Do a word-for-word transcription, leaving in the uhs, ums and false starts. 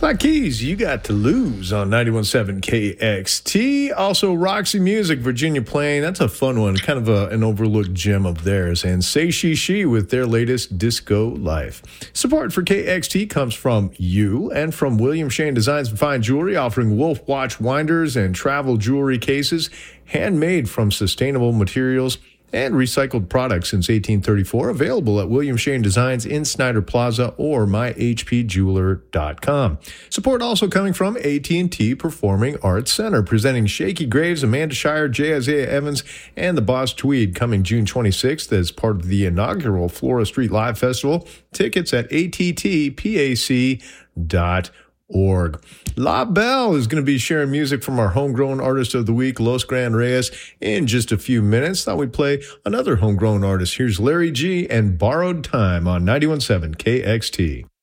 Spot Keys, You Got to Lose on ninety-one point seven K X T. Also, Roxy Music, Virginia Plain. That's a fun one, kind of a, an overlooked gem of theirs. And Say She She with their latest Disco Life. Support for K X T comes from you and from William Shane Designs and Fine Jewelry, offering Wolf Watch winders and travel jewelry cases, handmade from sustainable materials and recycled products since eighteen thirty-four, available at William Shane Designs in Snyder Plaza or my h p jeweler dot com. Support also coming from A T and T Performing Arts Center, presenting Shaky Graves, Amanda Shire, J. Isaiah Evans, and the Boss Tweed, coming June twenty-sixth as part of the inaugural Flora Street Live Festival. Tickets at a t t pac dot org. La Belle is going to be sharing music from our homegrown artist of the week, Los Gran Reyes, in just a few minutes. Thought we'd play another homegrown artist. Here's Larry G and Borrowed Time on ninety-one point seven K X T.